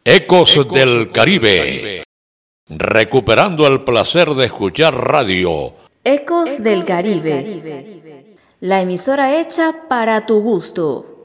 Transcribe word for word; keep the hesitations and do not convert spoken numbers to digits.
Ecos del Caribe. Recuperando el placer de escuchar radio. Ecos del Caribe. La emisora hecha para tu gusto.